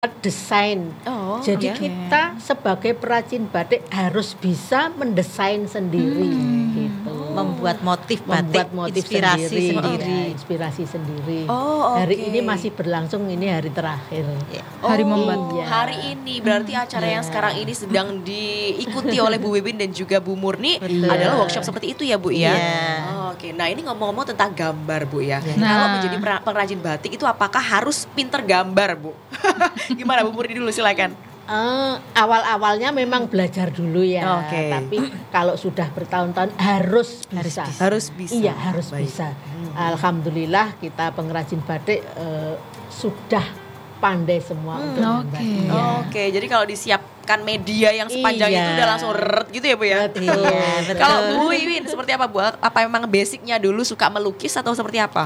desain. Jadi kita sebagai perajin batik harus bisa mendesain sendiri gitu. Membuat motif batik, inspirasi sendiri. Inspirasi sendiri. Hari ini masih berlangsung, ini hari terakhir. Hari membuat. Hari ini berarti acara yang sekarang ini sedang diikuti oleh Bu Wiwin dan juga Bu Murni adalah workshop seperti itu ya Bu ya. Oke. Nah ini ngomong-ngomong tentang gambar Bu ya. Kalau menjadi pengrajin batik itu apakah harus pinter gambar Bu? Gimana Bu Murni dulu silakan. Awal-awalnya memang belajar dulu ya. Tapi kalau sudah bertahun-tahun harus bisa. Iya harus bisa. Alhamdulillah kita pengrajin batik sudah pandai semua untuk gambar. Oke, jadi kalau disiapkan media yang sepanjang itu udah langsung gitu ya Bu ya. Betul. Kalau Bu Wiwin seperti apa Bu? Apa memang basicnya dulu suka melukis atau seperti apa?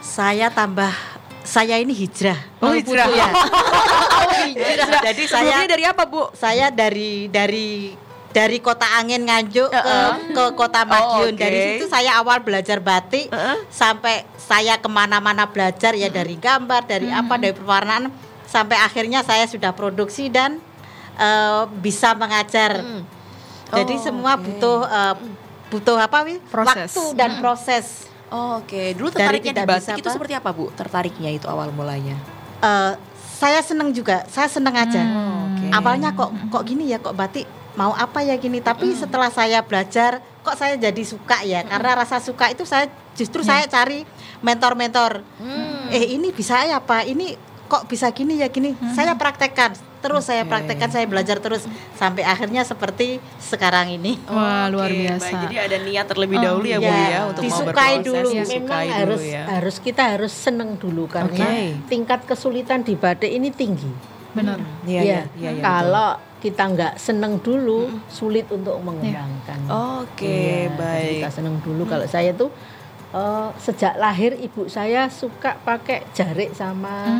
Saya ini hijrah. Hijrah. Ya. Hijrah. Jadi sebelumnya dari apa Bu? Saya dari Kota Angin Nganjuk ke Kota Madiun. Dari situ saya awal belajar batik sampai saya kemana-mana belajar ya, dari gambar, dari dari pewarnaan, sampai akhirnya saya sudah produksi dan bisa mengajar. Jadi semua butuh waktu dan proses. Dulu tertariknya di batik itu seperti apa Bu? Tertariknya itu awal mulanya? Saya seneng juga, saya seneng aja. Awalnya kok gini ya, kok batik mau apa ya gini. Tapi setelah saya belajar, kok saya jadi suka ya. Karena rasa suka itu saya cari mentor-mentor. Ini bisa ya apa? Ini kok bisa gini ya gini. Saya praktekkan. Saya praktekkan, saya belajar terus sampai akhirnya seperti sekarang ini. Wah, luar biasa. Baik, jadi ada niat terlebih dahulu ya Bu ya untuk disukai mau berproses. Dulu. Memang kita harus seneng dulu karena tingkat kesulitan di batik ini tinggi. Benar. Iya. Kalau kita nggak seneng dulu, sulit untuk mengembangkan. Baik. Kita seneng dulu. Kalau saya tuh sejak lahir ibu saya suka pakai jarik sama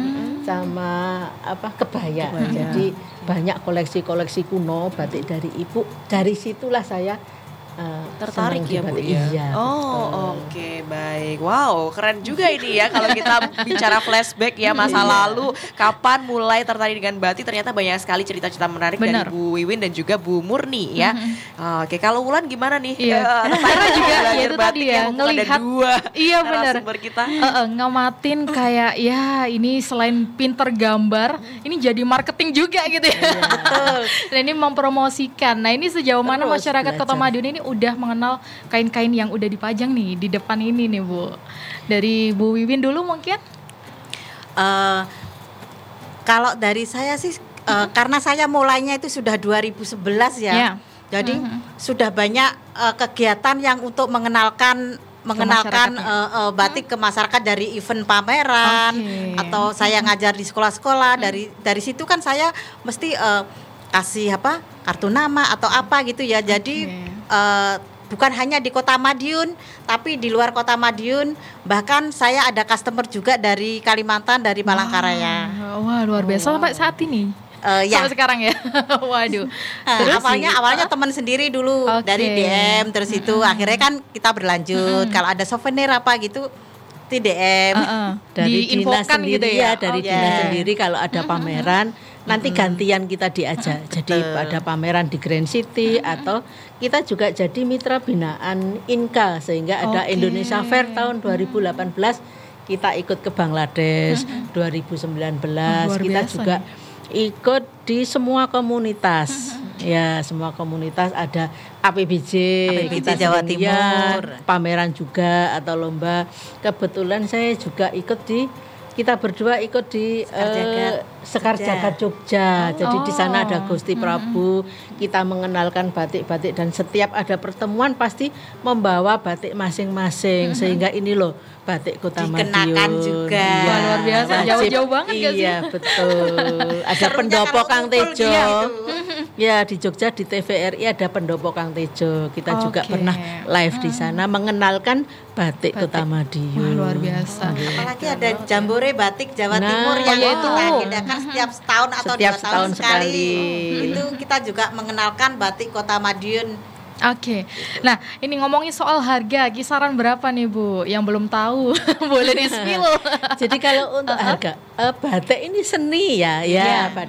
kebaya. Jadi banyak koleksi kuno batik dari ibu. Dari situlah saya tertarik ya Bu ya. Iya. Baik. Wow, keren juga ini ya kalau kita bicara flashback ya masa lalu, kapan mulai tertarik dengan batik. Ternyata banyak sekali cerita-cerita menarik dari Bu Wiwin dan juga Bu Murni ya. Kalau Wulan gimana nih? Karena juga itu tadi ya, ngelihat dua narasumber kita ngamatin kayak ya ini selain pinter gambar, ini jadi marketing juga gitu ya. Betul. Dan ini mempromosikan. Nah, ini sejauh mana masyarakat Kota Madiun ini udah mengenal kain-kain yang udah dipajang nih di depan ini nih Bu. Dari Bu Wiwin dulu mungkin? Kalau dari saya sih karena saya mulainya itu sudah 2011 ya. Jadi sudah banyak kegiatan yang untuk mengenalkan batik ke masyarakat, dari event pameran atau saya ngajar di sekolah-sekolah. Dari situ kan saya mesti kasih kartu nama atau apa gitu ya. Jadi bukan hanya di Kota Madiun, tapi di luar Kota Madiun. Bahkan saya ada customer juga dari Kalimantan, dari Palangkaraya. Wah, luar biasa sampai saat ini. Sampai sekarang ya. Waduh. Awalnya teman sendiri dulu dari DM, terus itu akhirnya kan kita berlanjut. Kalau ada souvenir apa gitu di DM. Dari dinas sendiri gitu ya. Dari dinas sendiri kalau ada pameran nanti gantian kita diajak. Jadi ada pameran di Grand City atau kita juga jadi mitra binaan Inka, sehingga ada Indonesia Fair tahun 2018 kita ikut ke Bangladesh. 2019 kita juga ikut di semua komunitas. Ya, semua komunitas ada APBJ kita Jawa Timur, pameran juga atau lomba. Kebetulan saya juga kita berdua ikut di Sekar Jagad Jogja. Jadi di sana ada Gusti Prabu. Kita mengenalkan batik-batik dan setiap ada pertemuan pasti membawa batik masing-masing. Sehingga ini loh batik Kota Madiun. Dikenakan juga. Wah, luar biasa, jauh-jauh banget gak sih? Iya, betul. Ada pendopo Kang Tejo. Ya, di Jogja di TVRI ada pendopo Kang Tejo. Kita juga pernah live di sana mengenalkan batik Kota Madiun. Wah, luar biasa. Apalagi ada Jambore Batik Jawa Timur yang kita adakan setiap setahun atau setiap 2 tahun sekali. sekali. Itu kita juga mengenalkan batik Kota Madiun. Oke. Nah, ini ngomongin soal harga, kisaran berapa nih Bu? Yang belum tahu, boleh di-spill. Jadi kalau untuk harga batik ini seni ya,